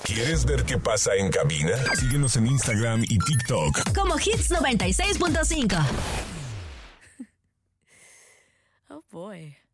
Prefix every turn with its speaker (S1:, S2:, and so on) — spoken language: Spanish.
S1: ¿Quieres ver qué pasa en cabina? Síguenos en Instagram y TikTok
S2: como Hits 96.5.
S3: Oh boy.